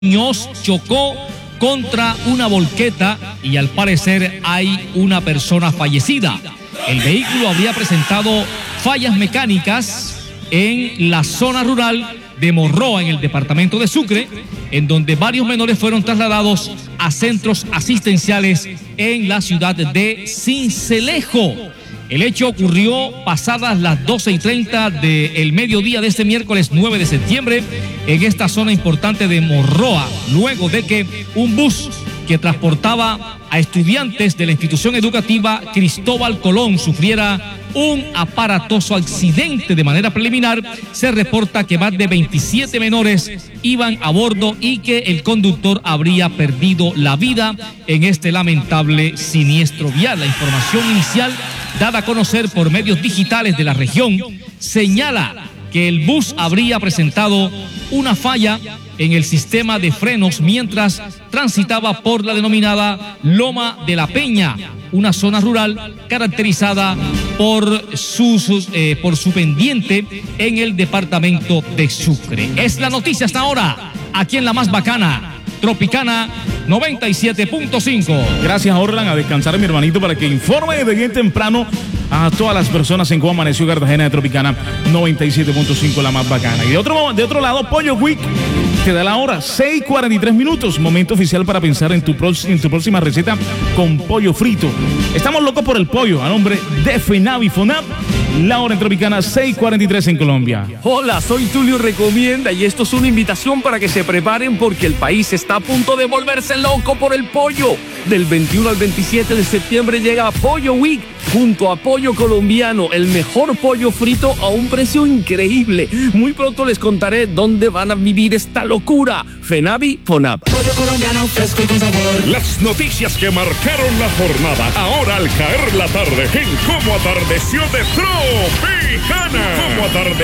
chocó contra una volqueta y al parecer hay una persona fallecida. El vehículo habría presentado fallas mecánicas en la zona rural de Morroa, en el departamento de Sucre, en donde varios menores fueron trasladados a centros asistenciales en la ciudad de Sincelejo. El hecho ocurrió pasadas las 12:30 del mediodía de este miércoles 9 de septiembre en esta zona importante de Morroa, luego de que un bus que transportaba a estudiantes de la institución educativa Cristóbal Colón sufriera un aparatoso accidente. De manera preliminar, se reporta que más de 27 menores iban a bordo y que el conductor habría perdido la vida en este lamentable siniestro vial. La información inicial dada a conocer por medios digitales de la región señala que el bus habría presentado una falla en el sistema de frenos mientras transitaba por la denominada Loma de la Peña, una zona rural caracterizada por su pendiente en el departamento de Sucre. Es la noticia hasta ahora, aquí en la más bacana, Tropicana 97.5. Gracias, Orlan. A descansar, mi hermanito, para que informe de bien temprano a todas las personas en cómo amaneció Cartagena de Tropicana 97.5, la más bacana. Y de otro lado, Pollo Week te da la hora, 6:43 minutos. Momento oficial para pensar en tu próxima receta con pollo frito. Estamos locos por el pollo, a nombre de FENAVI FONAP. La hora en Tropicana, 6:43 en Colombia. Hola, soy Tulio Recomienda y esto es una invitación para que se preparen porque el país está a punto de volverse loco por el pollo. Del 21 al 27 de septiembre llega Pollo Week junto a Pollo Colombiano, el mejor pollo frito a un precio increíble. Muy pronto les contaré dónde van a vivir esta locura. FENAVI FONAP. Pollo colombiano fresco y con sabor. Las noticias que marcaron la jornada, ahora al caer la tarde, en Cómo Atardeció de Tropicana. Cómo atardeció.